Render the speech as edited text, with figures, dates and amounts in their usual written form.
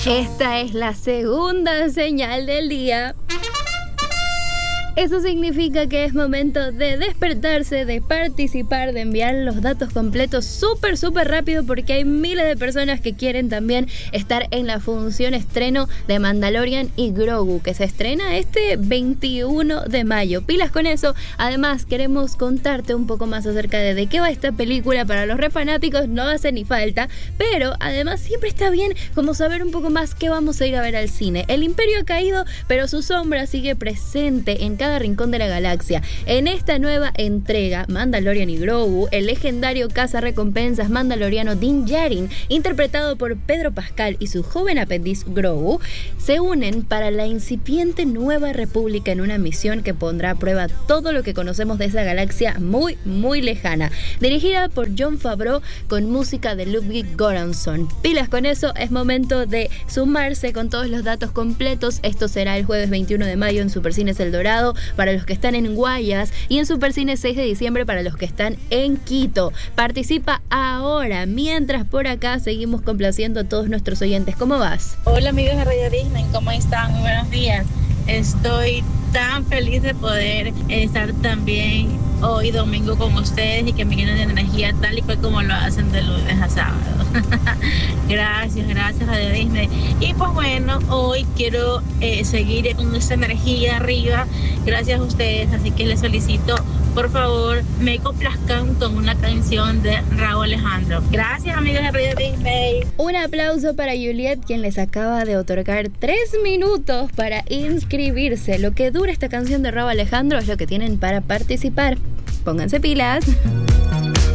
Esta es la segunda señal del día. Eso significa que es momento de despertarse, de participar, de enviar los datos completos súper rápido, porque hay miles de personas que quieren también estar en la función estreno de Mandalorian y Grogu, que se estrena este 21 de mayo. Pilas con eso. Además, queremos contarte un poco más acerca de qué va esta película. Para los re fanáticos no hace ni falta, pero además siempre está bien como saber un poco más qué vamos a ir a ver al cine. El Imperio ha caído, pero su sombra sigue presente en cada rincón de la galaxia. En esta nueva entrega, Mandalorian y Grogu, el legendario cazarrecompensas mandaloriano Din Djarin, interpretado por Pedro Pascal, y su joven aprendiz Grogu, se unen para la incipiente Nueva República en una misión que pondrá a prueba todo lo que conocemos de esa galaxia muy lejana. Dirigida por Jon Favreau con música de Ludwig Göransson. Pilas con eso, es momento de sumarse con todos los datos completos. Esto será el jueves 21 de mayo en Supercines El Dorado para los que están en Guayas y en Supercines 6 de diciembre para los que están en Quito. Participa ahora, mientras por acá seguimos complaciendo a todos nuestros oyentes. ¿Cómo vas? Hola amigos de Radio Disney, ¿cómo están? Muy buenos días. Estoy tan feliz de poder estar también hoy domingo con ustedes y que me llenen de energía tal y cual como lo hacen de lunes a sábado. Gracias Radio Disney. Y pues bueno, hoy quiero seguir con esta energía arriba gracias a ustedes, así que les solicito por favor me complazcan con una canción de Rauw Alejandro. Gracias amigos de Radio Disney. Un aplauso para Juliet, quien les acaba de otorgar 3 minutos para inscribirse. Lo que dura esta canción de Rauw Alejandro es lo que tienen para participar. Pónganse pilas.